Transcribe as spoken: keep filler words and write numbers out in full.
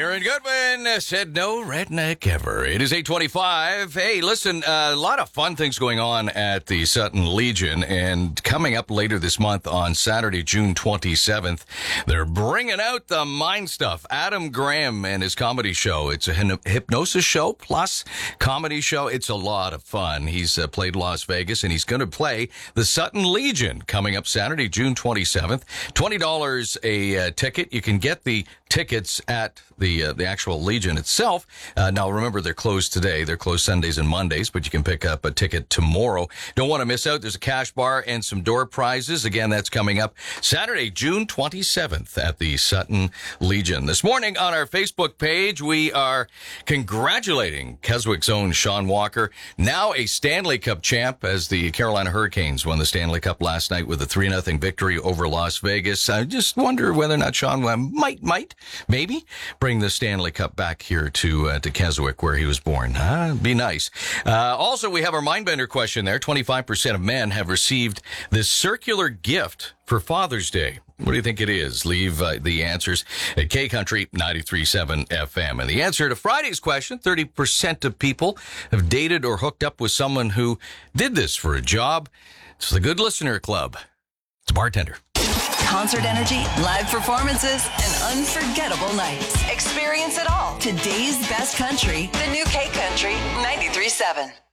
Aaron Goodwin said no redneck ever. It is eight twenty-five. Hey, listen, uh, a lot of fun things going on at the Sutton Legion, and coming up later this month on Saturday, June twenty-seventh, they're bringing out the mind stuff. Adam Graham and his comedy show. It's a hy- hypnosis show plus comedy show. It's a lot of fun. He's uh, played Las Vegas, and he's going to play the Sutton Legion coming up Saturday, June twenty-seventh. twenty dollars a uh, ticket. You can get the tickets at the uh, the actual Legion itself. Uh, now, remember, they're closed today. They're closed Sundays and Mondays, but you can pick up a ticket tomorrow. Don't want to miss out. There's a cash bar and some door prizes. Again, that's coming up Saturday, June twenty-seventh at the Sutton Legion. This morning on our Facebook page, we are congratulating Keswick's own Sean Walker, now a Stanley Cup champ, as the Carolina Hurricanes won the Stanley Cup last night with a three nothing victory over Las Vegas. I just wonder whether or not Sean might, might, maybe bring the Stanley Cup back here to uh, to Keswick, where he was born. Uh, be nice. Uh, also, we have our Mindbender question there. twenty-five percent of men have received this circular gift for Father's Day. What do you think it is? Leave uh, the answers at K Country ninety-three point seven F M. And the answer to Friday's question, thirty percent of people have dated or hooked up with someone who did this for a job. It's the Good Listener Club. It's a bartender. Concert energy, live performances, and unforgettable nights. Experience it all. Today's best country, the new K Country ninety-three point seven.